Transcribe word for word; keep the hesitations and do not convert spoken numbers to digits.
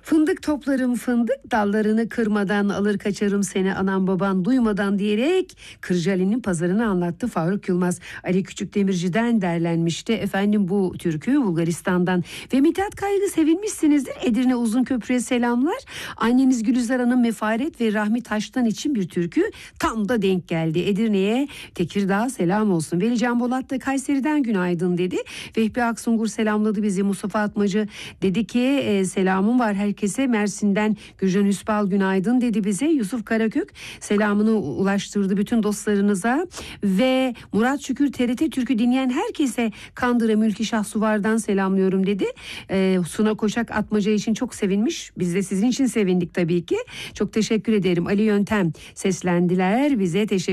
Fındık toplarım fındık, dallarını kırmadan alır kaçarım seni anam baban duymadan diyerek Kırcaali'nin pazarını anlattı Faruk Yılmaz. Ali Küçükdemirci'den derlenmişti. Efendim bu türkü Bulgaristan'dan. Ve Mithat Kaygı sevinmişsinizdir. Edirne Uzunköprü'ye selamlar. Anneniz Gülizar Hanım Mefaret ve Rahmi Taş'tan için bir türkü tam da denk geldi. Edirne'ye Tekirdağ selam olsun. Velican Bolat da Kayseri'den günaydın dedi. Vehbi Aksungur selamladı bizi. Mustafa Atmacı dedi ki e, selamım var herkese. Mersin'den Gürcan Hüsbal günaydın dedi bize. Yusuf Karakök selamını ulaştırdı bütün dostlarınıza. Ve Murat Şükür T R T Türk'ü dinleyen herkese Kandıra Mülki Şahsuvar'dan selamlıyorum dedi. E, Suna Koşak Atmaca için çok sevinmiş. Biz de sizin için sevindik tabii ki. Çok teşekkür ederim. Ali Yöntem seslendiler bize. Teşekkür